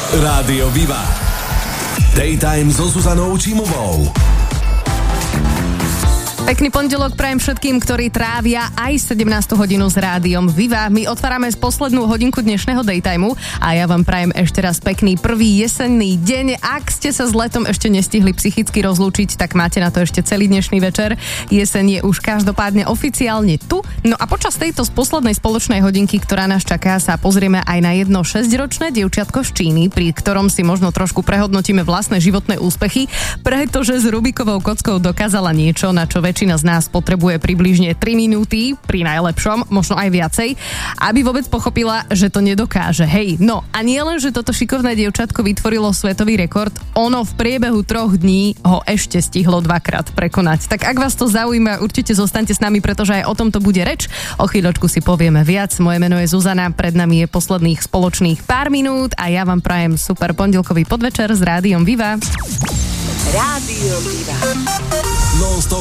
Rádio Viva. Daytime so Zuzanou Čímovou. Pekný pondelok prajem všetkým, ktorí trávia aj 17. hodinu s Rádiom Viva. My otvárame poslednú hodinku dnešného Daytimeu a ja vám prajem ešte raz pekný prvý jesenný deň. Ak ste sa s letom ešte nestihli psychicky rozlúčiť, tak máte na to ešte celý dnešný večer. Jeseň je už každopádne oficiálne tu. No a počas tejto poslednej spoločnej hodinky, ktorá nás čaká, sa pozrieme aj na jedno 6-ročné dievčatko z Číny, pri ktorom si možno trošku prehodnotíme vlastné životné úspechy, pretože s Rubikovou kockou dokázala niečo, na čo väčšina z nás potrebuje približne 3 minúty, pri najlepšom, možno aj viacej, aby vôbec pochopila, že to nedokáže. Hej, no a nie len, že toto šikovné dievčatko vytvorilo svetový rekord, ono v priebehu 3 dní ho ešte stihlo 2-krát prekonať. Tak ak vás to zaujíma, určite zostaňte s nami, pretože aj o tomto bude reč. O chvíľočku si povieme viac. Moje meno je Zuzana, pred nami je posledných spoločných pár minút a ja vám prajem super pondelkový podvečer s Rádiom Viva. Rádio Viva. Non-stop